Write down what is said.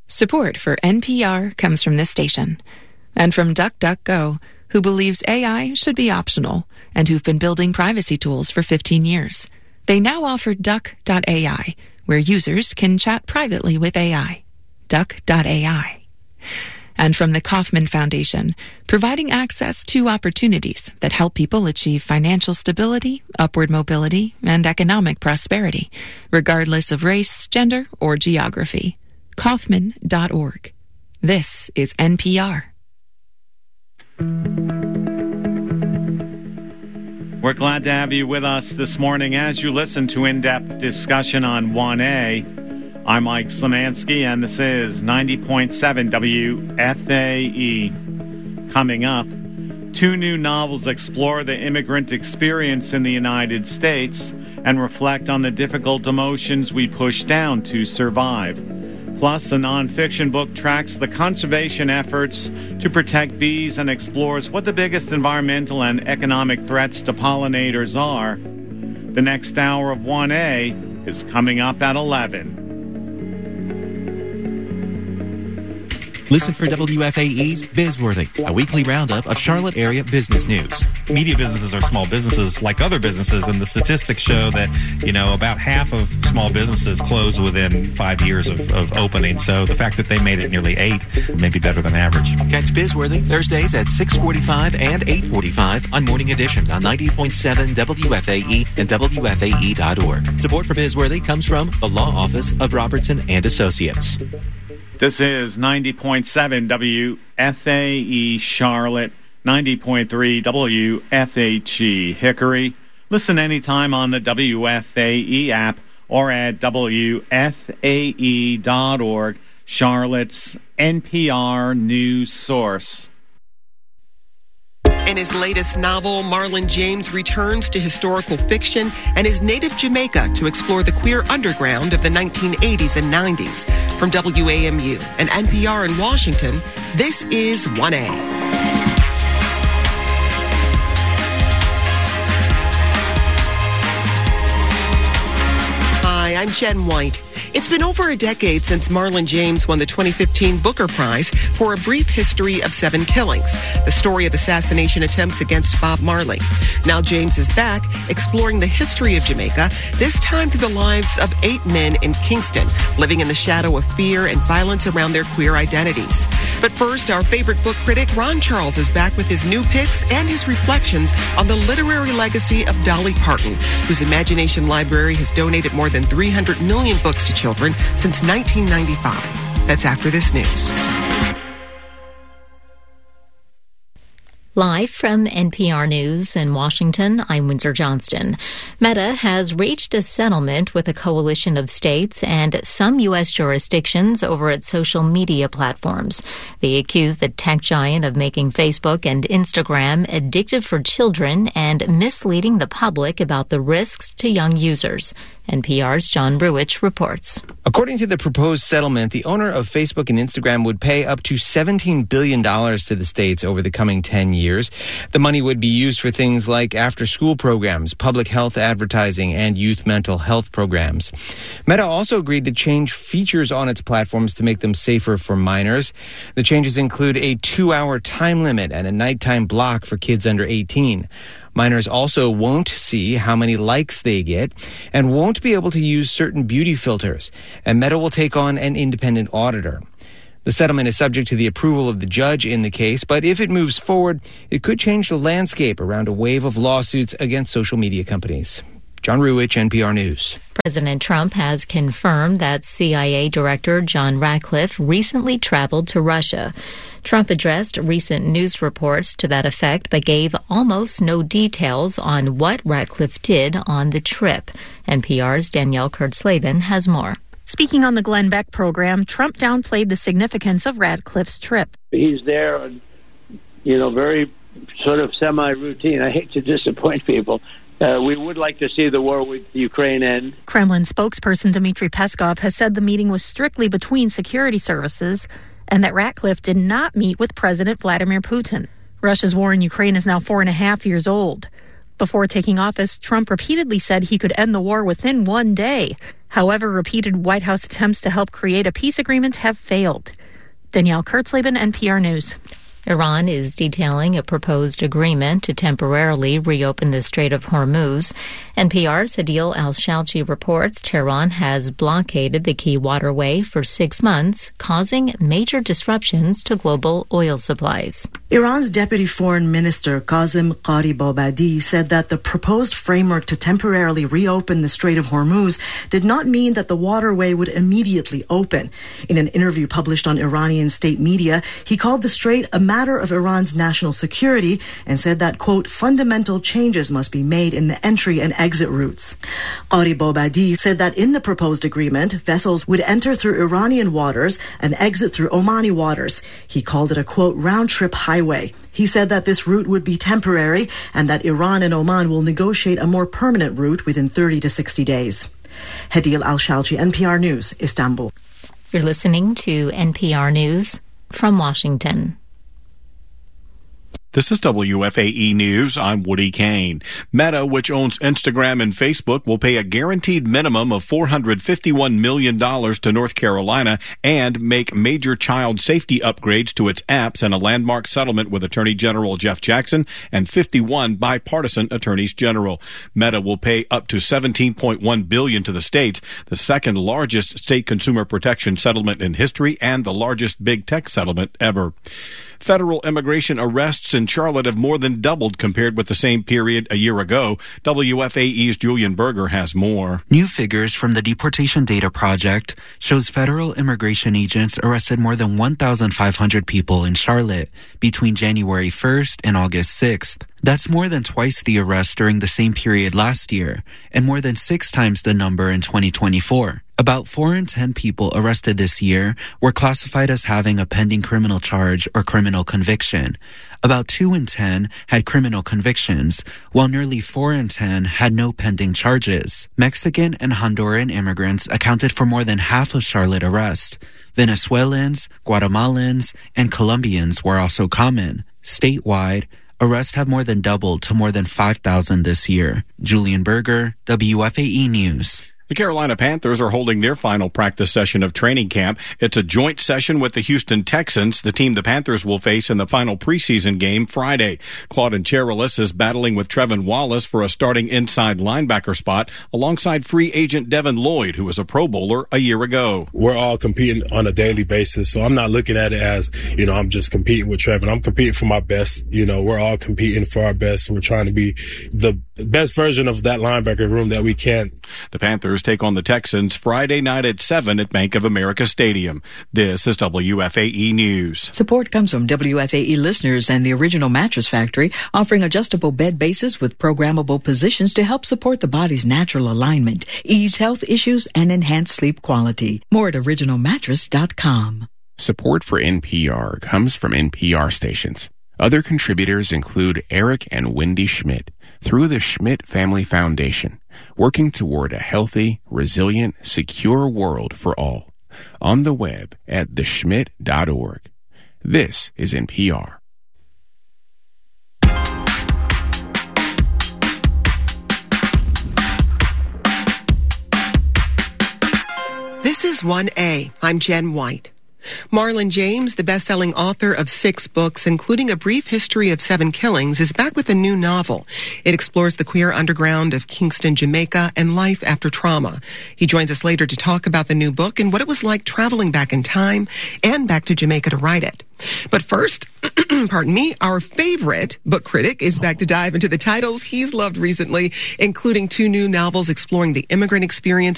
Support for NPR comes from this station and from DuckDuckGo, who believes AI should be optional and who've been building privacy tools for 15 years. They now offer Duck.ai, where users can chat privately with AI. Duck.ai. And from the Kauffman Foundation, providing access to opportunities that help people achieve financial stability, upward mobility, and economic prosperity, regardless of race, gender, or geography. Kauffman.org. This is NPR. We're glad to have you with us this morning as you listen to in-depth discussion on 1A. I'm Mike Szymanski, and this is 90.7 WFAE. Coming up, 2 new novels explore the immigrant experience in the United States and reflect on the difficult emotions we push down to survive. Plus, a nonfiction book tracks the conservation efforts to protect bees and explores what the biggest environmental and economic threats to pollinators are. The next hour of 1A is coming up at 11. Listen for WFAE's Bizworthy, a weekly roundup of Charlotte area business news. Media businesses are small businesses like other businesses, and the statistics show that, about half of small businesses close within 5 years of opening. So the fact that they made it nearly 8 may be better than average. Catch Bizworthy Thursdays at 6:45 and 8:45 on Morning Edition on 90.7 WFAE and WFAE.org. Support for Bizworthy comes from the Law Office of Robertson and Associates. This is 90.7 WFAE Charlotte, 90.3 WFHE Hickory. Listen anytime on the WFAE app or at WFAE.org, Charlotte's NPR news source. In his latest novel, Marlon James returns to historical fiction and his native Jamaica to explore the queer underground of the 1980s and 90s. From WAMU and NPR in Washington, this is 1A. Hi, I'm Jen White. It's been over a decade since Marlon James won the 2015 Booker Prize for A Brief History of 7 Killings, the story of assassination attempts against Bob Marley. Now James is back, exploring the history of Jamaica, this time through the lives of 8 men in Kingston, living in the shadow of fear and violence around their queer identities. But first, our favorite book critic, Ron Charles, is back with his new picks and his reflections on the literary legacy of Dolly Parton, whose Imagination Library has donated more than 300 million books to children since 1995. That's after this news. Live from NPR News in Washington, I'm Windsor Johnston. Meta has reached a settlement with a coalition of states and some U.S. jurisdictions over its social media platforms. They accuse the tech giant of making Facebook and Instagram addictive for children and misleading the public about the risks to young users. NPR's John Ruwitch reports. According to the proposed settlement, the owner of Facebook and Instagram would pay up to $17 billion to the states over the coming 10 years. The money would be used for things like after-school programs, public health advertising, and youth mental health programs. Meta also agreed to change features on its platforms to make them safer for minors. The changes include a 2-hour time limit and a nighttime block for kids under 18. Minors also won't see how many likes they get and won't be able to use certain beauty filters, and Meta will take on an independent auditor. The settlement is subject to the approval of the judge in the case, but if it moves forward, it could change the landscape around a wave of lawsuits against social media companies. John Ruwitch, NPR News. President Trump has confirmed that CIA Director John Ratcliffe recently traveled to Russia. Trump addressed recent news reports to that effect, but gave almost no details on what Ratcliffe did on the trip. NPR's Danielle Kurtzleben has more. Speaking on the Glenn Beck program, Trump downplayed the significance of Ratcliffe's trip. He's there, very sort of semi-routine. I hate to disappoint people. We would like to see the war with Ukraine end. Kremlin spokesperson Dmitry Peskov has said the meeting was strictly between security services and that Ratcliffe did not meet with President Vladimir Putin. Russia's war in Ukraine is now 4.5 years old. Before taking office, Trump repeatedly said he could end the war within 1 day. However, repeated White House attempts to help create a peace agreement have failed. Danielle Kurtzleben, NPR News. Iran is detailing a proposed agreement to temporarily reopen the Strait of Hormuz. NPR's Adil Al-Shalchi reports Tehran has blockaded the key waterway for 6 months, causing major disruptions to global oil supplies. Iran's Deputy Foreign Minister Qasem Gharibabadi said that the proposed framework to temporarily reopen the Strait of Hormuz did not mean that the waterway would immediately open. In an interview published on Iranian state media, he called the strait a matter of Iran's national security and said that, quote, fundamental changes must be made in the entry and exit routes. Gharibabadi said that in the proposed agreement, vessels would enter through Iranian waters and exit through Omani waters. He called it a, quote, round-trip highway. He said that this route would be temporary and that Iran and Oman will negotiate a more permanent route within 30 to 60 days. Hadil Al-Shalchi, NPR News, Istanbul. You're listening to NPR News from Washington. This is WFAE News. I'm Woody Kane. Meta, which owns Instagram and Facebook, will pay a guaranteed minimum of $451 million to North Carolina and make major child safety upgrades to its apps in a landmark settlement with Attorney General Jeff Jackson and 51 bipartisan attorneys general. Meta will pay up to $17.1 billion to the states, the second largest state consumer protection settlement in history and the largest big tech settlement ever. Federal immigration arrests in Charlotte have more than doubled compared with the same period a year ago. WFAE's Julian Berger has more. New figures from the Deportation Data Project shows federal immigration agents arrested more than 1,500 people in Charlotte between January 1st and August 6th. That's more than twice the arrests during the same period last year, and more than 6 times the number in 2024. About 4 in 10 people arrested this year were classified as having a pending criminal charge or criminal conviction. About 2 in 10 had criminal convictions, while nearly 4 in 10 had no pending charges. Mexican and Honduran immigrants accounted for more than half of Charlotte arrests. Venezuelans, Guatemalans, and Colombians were also common. Statewide, arrests have more than doubled to more than 5,000 this year. Julian Berger, WFAE News. The Carolina Panthers are holding their final practice session of training camp. It's a joint session with the Houston Texans, the team the Panthers will face in the final preseason game Friday. Claudin Cherilus is battling with Trevin Wallace for a starting inside linebacker spot alongside free agent Devin Lloyd, who was a Pro Bowler a year ago. We're all competing on a daily basis, so I'm not looking at it as, I'm just competing with Trevin. I'm competing for my best. We're all competing for our best. We're trying to be the best version of that linebacker room that we can. The Panthers take on the Texans Friday night at 7 at Bank of America Stadium. This is WFAE News. Support comes from WFAE listeners and the Original Mattress Factory, offering adjustable bed bases with programmable positions to help support the body's natural alignment, ease health issues, and enhance sleep quality. More at originalmattress.com. Support for NPR comes from NPR stations. Other contributors include Eric and Wendy Schmidt through the Schmidt Family Foundation, working toward a healthy, resilient, secure world for all. On the web at theschmidt.org. This is NPR. This is 1A. I'm Jen White. Marlon James, the best-selling author of 6 books, including A Brief History of 7 Killings, is back with a new novel. It explores the queer underground of Kingston, Jamaica, and life after trauma. He joins us later to talk about the new book and what it was like traveling back in time and back to Jamaica to write it. But first, pardon me, our favorite book critic is back to dive into the titles he's loved recently, including 2 new novels exploring the immigrant experience